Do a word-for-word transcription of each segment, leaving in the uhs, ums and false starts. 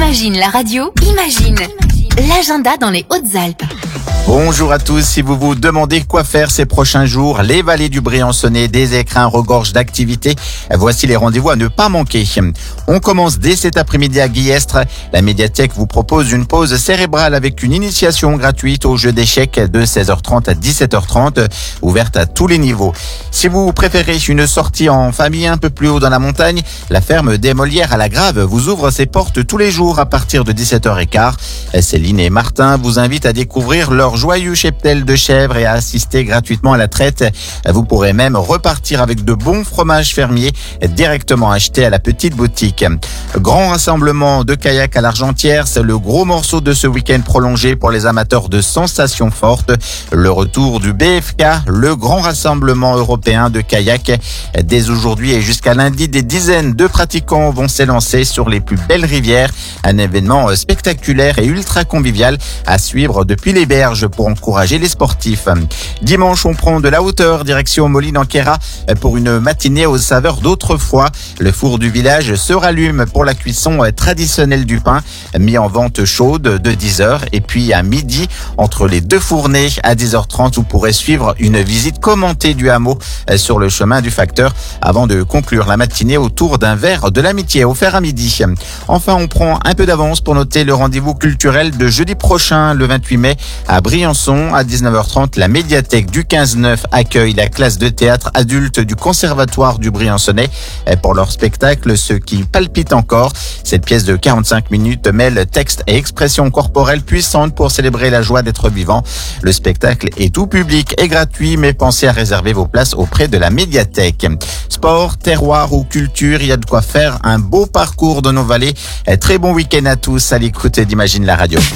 Imagine la radio, imagine l'agenda dans les Hautes-Alpes. Bonjour à tous, si vous vous demandez quoi faire ces prochains jours, les vallées du Briançonnais, des écrins regorgent d'activités. Voici les rendez-vous à ne pas manquer. On commence dès cet après-midi à Guillestre. La médiathèque vous propose une pause cérébrale avec une initiation gratuite au jeu d'échecs de seize heures trente à dix-sept heures trente, ouverte à tous les niveaux. Si vous préférez une sortie en famille un peu plus haut dans la montagne, la ferme des Molières à la Grave vous ouvre ses portes tous les jours à partir de dix-sept heures quinze. Céline et Martin vous invitent à découvrir leur joyeux cheptel de chèvres et à assister gratuitement à la traite. Vous pourrez même repartir avec de bons fromages fermiers directement achetés à la petite boutique. Grand rassemblement de kayak à l'Argentière, c'est le gros morceau de ce week-end prolongé pour les amateurs de sensations fortes. Le retour du B F K, le grand rassemblement européen de kayak. Dès aujourd'hui et jusqu'à lundi, des dizaines de pratiquants vont s'élancer sur les plus belles rivières. Un événement spectaculaire et ultra convivial à suivre depuis les berges pour encourager les sportifs. Dimanche, on prend de la hauteur direction Molines-en-Queyras pour une matinée aux saveurs d'autrefois. Le four du village se rallume pour la cuisson traditionnelle du pain, mis en vente chaude de dix heures. Et puis à midi, entre les deux fournées à dix heures trente, vous pourrez suivre une visite commentée du hameau sur le chemin du facteur avant de conclure la matinée autour d'un verre de l'amitié offert à midi. Enfin, on prend un peu d'avance pour noter le rendez-vous culturel de jeudi prochain, le vingt-huit mai, à Briançon. À dix-neuf heures trente, la médiathèque du quinze neuf accueille la classe de théâtre adulte du Conservatoire du Briançonnais pour leur spectacle Ce qui palpite encore. Cette pièce de quarante-cinq minutes mêle texte et expression corporelle puissante pour célébrer la joie d'être vivant. Le spectacle est tout public et gratuit, mais pensez à réserver vos places auprès de la médiathèque. Sport, terroir ou culture, il y a de quoi faire un beau parcours de nos vallées. Très bon week-end à tous à l'écoute d'Imagine la radio.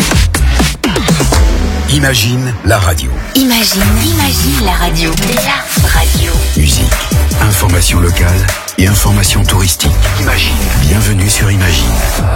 Imagine la radio. Imagine, imagine la radio. La radio. Musique, information locale et information touristique. Imagine. Bienvenue sur Imagine.